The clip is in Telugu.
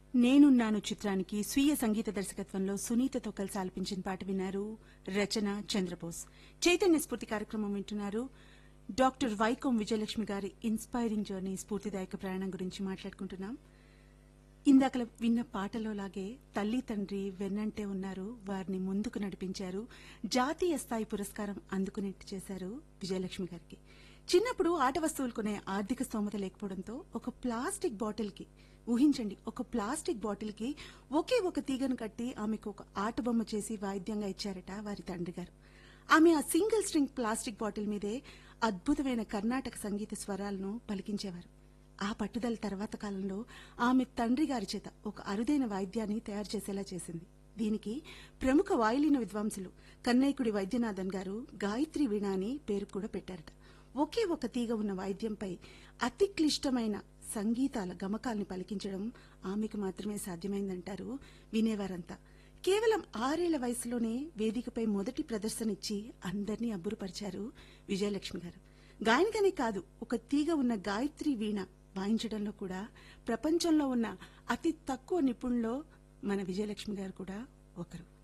నేనున్నాను చిత్రానికి స్వీయ సంగీత దర్శకత్వంలో సునీతతో కలిసి ఆలపించిన పాట విన్నారు. రచన చంద్రబోస్. చైతన్య స్ఫూర్తి కార్యక్రమం వింటున్నారు. డాక్టర్ వైకోం విజయలక్ష్మి గారి ఇన్స్పైరింగ్ జర్నీ స్ఫూర్తిదాయక ప్రయాణం గురించి మాట్లాడుకుంటున్నాం. ఇందాక విన్న పాటలో లాగే తల్లి తండ్రి వెన్నంటే ఉన్నారు, వారిని ముందుకు నడిపించారు, జాతీయ స్థాయి పురస్కారం అందుకునేట్టు చేశారు విజయలక్ష్మి గారికి. చిన్నప్పుడు ఆట వస్తువులు కొనే ఆర్థిక స్తోమత లేకపోవడంతో ఒక ప్లాస్టిక్ బాటిల్ కి ఊహించండి, ఒక ప్లాస్టిక్ బాటిల్ కి ఒకే ఒక తీగను కట్టి ఆమెకు ఒక ఆట బొమ్మ చేసి వాయిద్యంగా ఇచ్చారట వారి తండ్రి గారు. ఆమె ఆ సింగిల్ స్ట్రింగ్ ప్లాస్టిక్ బాటిల్ మీదే అద్భుతమైన కర్ణాటక సంగీత స్వరాలను పలికించేవారు. ఆ పట్టుదల తర్వాత కాలంలో ఆమె తండ్రి గారి చేత ఒక అరుదైన వాయిద్యాన్ని తయారు చేసేలా చేసింది. దీనికి ప్రముఖ వాయులీన విద్వాంసులు కన్నయ్యకుడి వైద్యనాథన్ గారు గాయత్రి వీణ అని పేరు కూడా పెట్టారట. ఒకే ఒక తీగ ఉన్న వాయిద్యంపై అతి క్లిష్టమైన సంగీతాల గమకాల్ని పలికించడం ఆమెకు మాత్రమే సాధ్యమైందంటారు వినేవారంతా. కేవలం 6 ఏళ్ల వయసులోనే వేదికపై మొదటి ప్రదర్శనిచ్చి అందర్నీ అబ్బురుపరిచారు విజయలక్ష్మి గారు. గాయనికనే కాదు, ఒక తీగ ఉన్న గాయత్రి వీణ వాయించడంలో కూడా ప్రపంచంలో ఉన్న అతి తక్కువ నిపుణుల్లో మన విజయలక్ష్మి గారు కూడా ఒకరు.